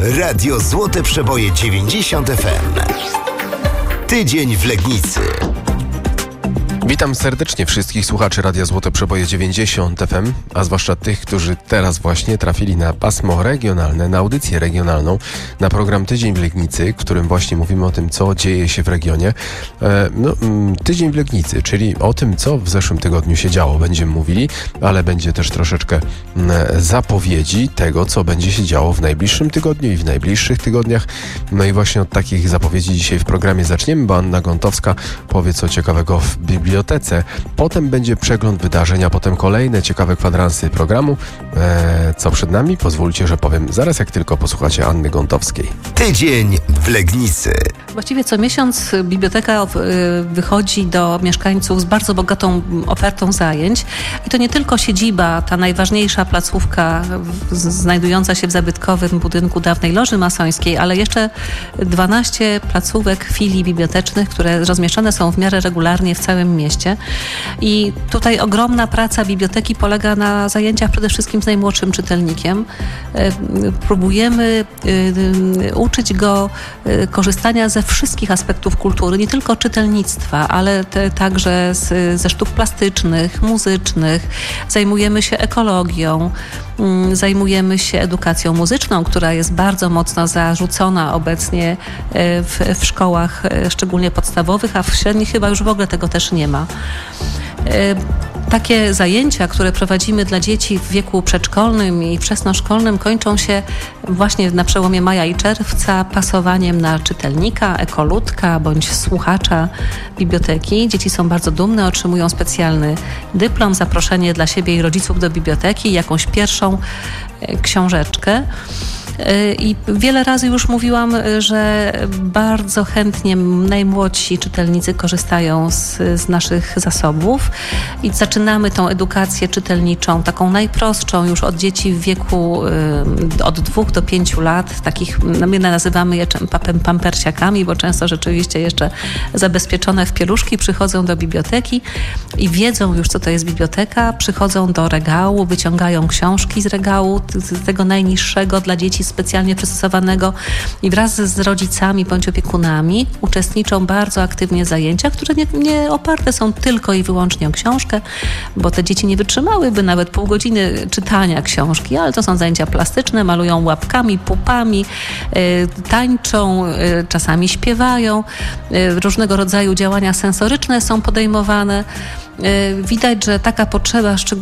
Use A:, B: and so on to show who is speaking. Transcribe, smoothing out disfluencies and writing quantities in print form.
A: Radio Złote Przeboje 90 FM. Tydzień w Legnicy.
B: Witam serdecznie wszystkich słuchaczy Radia Złote Przeboje 90 FM, a zwłaszcza tych, którzy teraz właśnie trafili na pasmo regionalne, na audycję regionalną, na program Tydzień w Legnicy, w którym właśnie mówimy o tym, co dzieje się w regionie. Tydzień w Legnicy, czyli o tym, co w zeszłym tygodniu się działo, będziemy mówili, ale będzie też troszeczkę zapowiedzi tego, co będzie się działo w najbliższym tygodniu i w najbliższych tygodniach. No i właśnie od takich zapowiedzi dzisiaj w programie zaczniemy, bo Anna Gontowska powie co ciekawego w bibliotece. Potem będzie przegląd wydarzeń, a potem kolejne ciekawe kwadransy programu. Co przed nami? Pozwólcie, że powiem zaraz, jak tylko posłuchacie Anny Gontowskiej.
A: Tydzień w Legnicy.
C: Właściwie co miesiąc biblioteka wychodzi do mieszkańców z bardzo bogatą ofertą zajęć. I to nie tylko siedziba, ta najważniejsza placówka znajdująca się w zabytkowym budynku dawnej Loży Masońskiej, ale jeszcze 12 placówek filii bibliotecznych, które rozmieszczone są w miarę regularnie w całym mieście. I tutaj ogromna praca biblioteki polega na zajęciach przede wszystkim z najmłodszym czytelnikiem. Próbujemy uczyć go korzystania ze wszystkich aspektów kultury, nie tylko czytelnictwa, ale także ze sztuk plastycznych, muzycznych. Zajmujemy się ekologią, zajmujemy się edukacją muzyczną, która jest bardzo mocno zarzucona obecnie w szkołach, szczególnie podstawowych, a w średnich chyba już w ogóle tego też nie ma. Takie zajęcia, które prowadzimy dla dzieci w wieku przedszkolnym i wczesnoszkolnym, kończą się właśnie na przełomie maja i czerwca pasowaniem na czytelnika, ekoludka bądź słuchacza biblioteki. Dzieci są bardzo dumne, otrzymują specjalny dyplom, zaproszenie dla siebie i rodziców do biblioteki, jakąś pierwszą książeczkę. I wiele razy już mówiłam, że bardzo chętnie najmłodsi czytelnicy korzystają z naszych zasobów i zaczynamy tą edukację czytelniczą, taką najprostszą już od dzieci w wieku od 2 do 5 lat. Takich, my nazywamy je pampersiakami, bo często rzeczywiście jeszcze zabezpieczone w pieluszki przychodzą do biblioteki i wiedzą już, co to jest biblioteka, przychodzą do regału, wyciągają książki z regału, z tego najniższego dla dzieci specjalnie przystosowanego i wraz z rodzicami bądź opiekunami uczestniczą bardzo aktywnie w zajęciach, które nie oparte są tylko i wyłącznie o książkę, bo te dzieci nie wytrzymałyby nawet pół godziny czytania książki, ale to są zajęcia plastyczne, malują łapkami, pupami, tańczą, czasami śpiewają, różnego rodzaju działania sensoryczne są podejmowane. Widać, że taka potrzeba szczególnie